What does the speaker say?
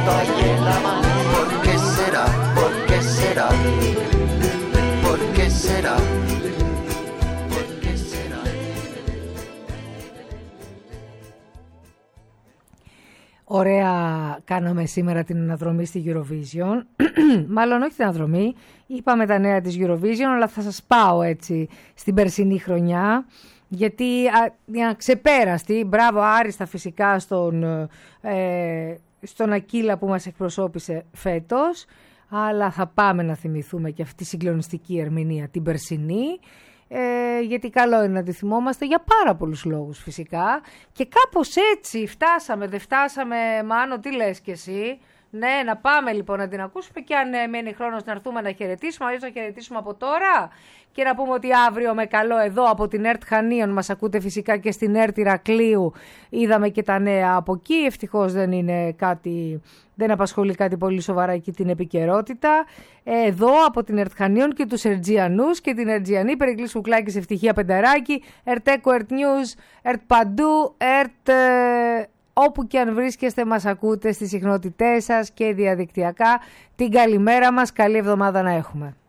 tanto ahí en la mano. ¿Por qué será? ¿Por qué será? ¿Por qué será? ¿Por qué será? Ωραία κάναμε σήμερα την αναδρομή στη Eurovision. Μάλλον όχι την αναδρομή, είπαμε τα νέα της Eurovision, αλλά θα σας πάω έτσι στην περσινή χρονιά. Γιατί ξεπέραστη, μπράβο άριστα φυσικά στον Ακύλα που μας εκπροσώπησε φέτος, αλλά θα πάμε να θυμηθούμε και αυτή τη συγκλονιστική ερμηνεία την περσινή, γιατί καλό είναι να τη θυμόμαστε για πάρα πολλούς λόγους φυσικά, και κάπως έτσι δεν φτάσαμε. Μάνο, τι λες κι εσύ? Ναι, να πάμε λοιπόν να την ακούσουμε, και αν μένει χρόνος να έρθουμε να χαιρετήσουμε, αλλιώς να χαιρετήσουμε από τώρα και να πούμε ότι αύριο με καλό εδώ από την ΕΡΤ Χανίων μας ακούτε φυσικά, και στην ΕΡΤ Ηρακλείου είδαμε και τα νέα από εκεί. Ευτυχώς δεν απασχολεί κάτι πολύ σοβαρά εκεί την επικαιρότητα. Εδώ από την ΕΡΤ Χανίων και τους Ερτζιανούς και την Ερτζιανή, Περικλής Κουκλάκης, Ευτυχία Πενταράκη, ΕΡΤ Εκο, ΕΡΤ News, ΕΡΤ Παντού, ΕΡΤ... Όπου και αν βρίσκεστε μας ακούτε στις συχνότητές σας και διαδικτυακά. Την καλημέρα μας, καλή εβδομάδα να έχουμε.